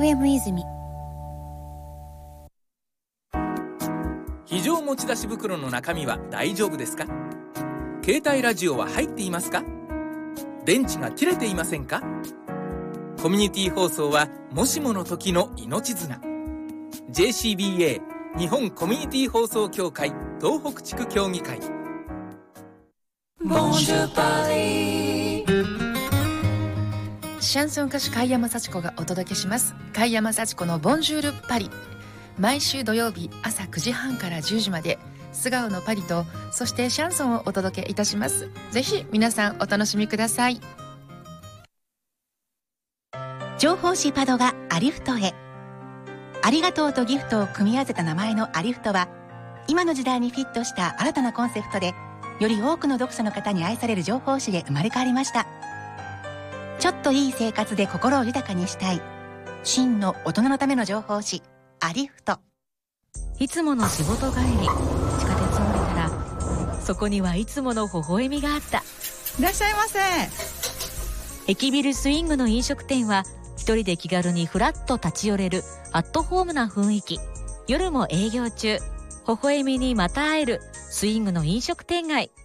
FM 泉。 非常持ち出し袋の中身は大丈夫ですか？携帯ラジオは入っていますか？電池が切れていませんか？コミュニティ放送はもしもの時の命綱。 JCBA 日本コミュニティ放送協会東北地区協議会。 ボンジューパリシャンソン歌手貝山幸子がお届けします。貝山幸子のボンジュールパリ。毎週土曜日朝9時半から10時まで素顔のパリとそしてシャンソンをお届けいたします。ぜひ皆さんお楽しみください。 情報誌パドがアリフトへ。ありがとうとギフトを組み合わせた名前のアリフトは今の時代にフィットした新たなコンセプトでより多くの読者の方に愛される情報誌で生まれ変わりました。ちょっといい生活で心を豊かにしたい真の大人のための情報誌アリフト。 いつもの仕事帰り、地下鉄を降りたらそこにはいつもの微笑みがあった。 いらっしゃいませ。 駅ビルスイングの飲食店は一人で気軽にフラッと立ち寄れるアットホームな雰囲気。夜も営業中、微笑みにまた会えるスイングの飲食店街。